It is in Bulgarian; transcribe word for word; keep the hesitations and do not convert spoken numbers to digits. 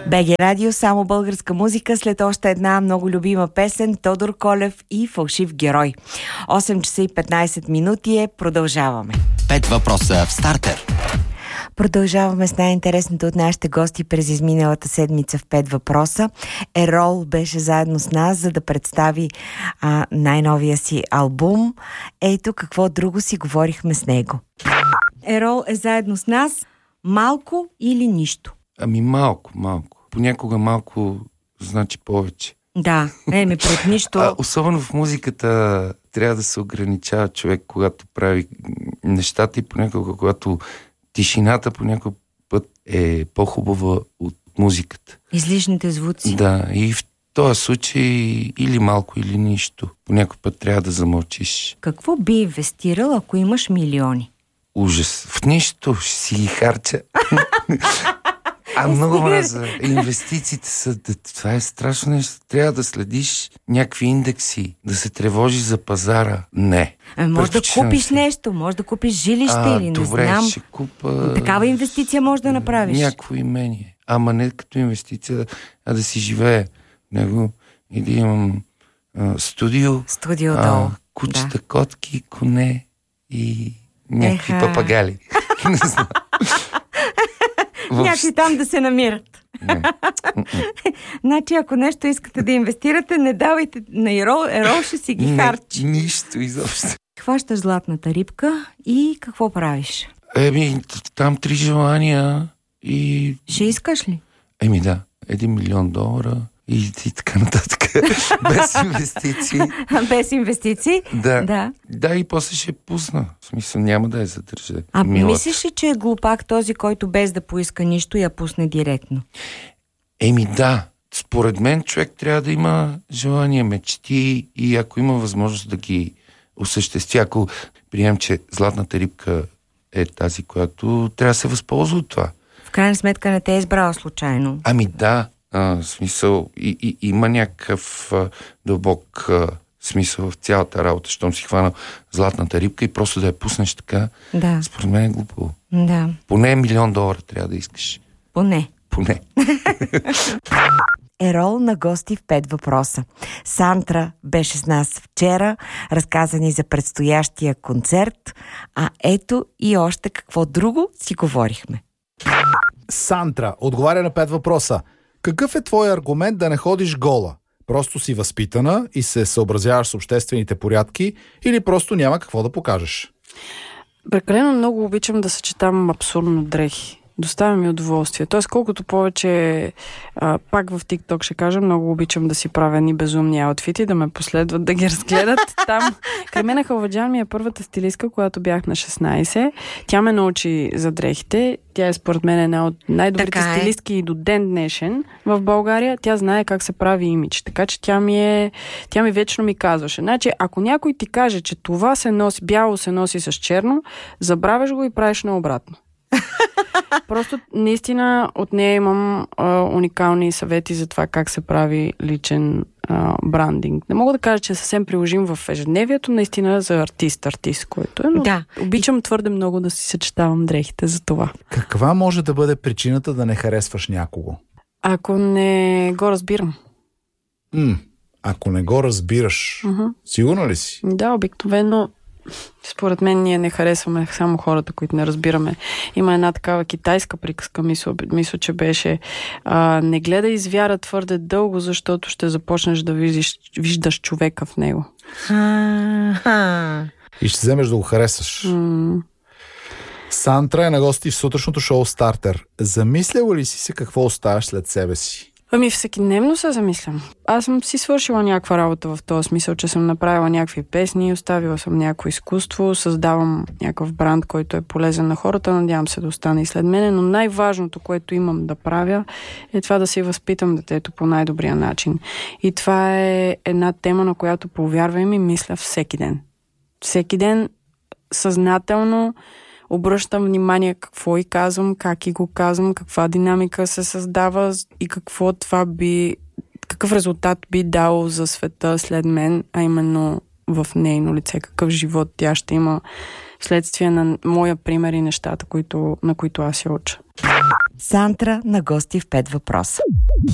БГ Радио, само българска музика, след още една много любима песен, Тодор Колев и Фалшив герой. осем часа и петнайсет минути е, продължаваме. Пет въпроса в стартер. Продължаваме с най-интересното от нашите гости през изминалата седмица в пет въпроса. Ерол беше заедно с нас, за да представи а, най-новия си албум. Ето какво друго си говорихме с него. Ерол е заедно с нас. Малко или нищо? Ами малко, малко. Понякога малко значи повече. Да, е ми пред нищо. А, особено в музиката трябва да се ограничава човек, когато прави нещата и понякога, когато тишината по някой път е по-хубава от музиката. Излишните звуци. Да, и в този случай или малко, или нищо. По някой път трябва да замълчиш. Какво би инвестирал, ако имаш милиони? Ужас. В нищо ще си ги харча. А много мраза. Инвестициите са... Това е страшно нещо. Трябва да следиш някакви индекси, да се тревожи за пазара. Не. А, може да купиш се. нещо, може да купиш жилище а, или не добре, знам. Ще купа... Такава инвестиция може да направиш. Някакво имение. Ама не като инвестиция, а да си живее в него и да имам а, студио, студио долу. Кучета, да. котки, коне и някакви Еха. папагали. Не знам. Някакви там да се намират. Значи, ако нещо искате да инвестирате, не давайте на Ерол, Ерол ще си ги не, харчи. Нищо изобщо. Хващаш златната рибка и какво правиш? Еми, там три желания и... Ще искаш ли? Еми да, един милион долара и, и така нататък. Без инвестиции. Без инвестиции? Да. да. Да, и после ще пусна. В смисъл, няма да я задържа. А милата. Мислиш ли, че е глупак този, който без да поиска нищо я пусне директно? Еми да. Според мен човек трябва да има желания, мечти и ако има възможност да ги осъществи, ако приемем, че златната рибка е тази, която трябва да се възползва от това. В крайна сметка не те е избрала случайно. Ами да, а, смисъл и, и, има някакъв а, дълбок а, смисъл в цялата работа, щом си хвана златната рибка и просто да я пуснеш така, да. Според мен е глупо. Да. Поне милион долара трябва да искаш. Поне. Поне. Ерол на гости в пет въпроса. Сантра беше с нас вчера, разказа ни за предстоящия концерт, а ето и още какво друго си говорихме. Сантра отговаря на пет въпроса. Какъв е твой аргумент да не ходиш гола? Просто си възпитана и се съобразяваш с обществените порядки или просто няма какво да покажеш? Прекалено много обичам да съчетавам абсурдно дрехи. Доставя ми удоволствие. Тоест, колкото повече, а, пак в TikTok ще кажа, много обичам да си правя ни безумни аутфити, да ме последват, да ги разгледат. Там Кремена Халваджан ми е първата стилистка, когато бях на шестнайсет. Тя ме научи за дрехите. Тя е според мен една от най-добрите е. стилистки и до ден днешен в България. Тя знае как се прави имидж. Така че тя ми е, тя ми вечно ми казваше. Значи, ако някой ти каже, че това се носи, бяло се носи с черно, забравяш го и правиш наобратно. Просто наистина от нея имам а, уникални съвети за това как се прави личен а, брандинг. Не мога да кажа, че е съвсем приложим в ежедневието, наистина за артист, артист, който е, но да. обичам твърде много да си съчетавам дрехите за това. Каква може да бъде причината да не харесваш някого? Ако не го разбирам. М, ако не го разбираш, Uh-huh. сигурна ли си? Да, обикновено според мен ние не харесваме само хората, които не разбираме. Има една такава китайска приказка, мисля, мисля че беше а, не гледай звяра твърде дълго, защото ще започнеш да виждаш, виждаш човека в него. А-ха. И ще вземеш да го харесаш. М- Сантра е на гости в сутрешното шоу Стартер. Замисляла ли си се какво оставаш след себе си? Ами всекидневно се замислям. Аз съм си свършила някаква работа в този смисъл, че съм направила някакви песни, оставила съм някакво изкуство, създавам някакъв бранд, който е полезен на хората, надявам се да остане и след мене, но най-важното, което имам да правя, е това да си възпитам детето по най-добрия начин. И това е една тема, на която, повярвай ми, мисля всеки ден. Всеки ден съзнателно обръщам внимание какво и казвам, как и го казвам, каква динамика се създава и какво това би, какъв резултат би дал за света след мен, а именно в нейно лице, какъв живот тя ще има вследствие на моя пример и нещата, които, на които аз я уча. Сантра на гости в пет въпроса.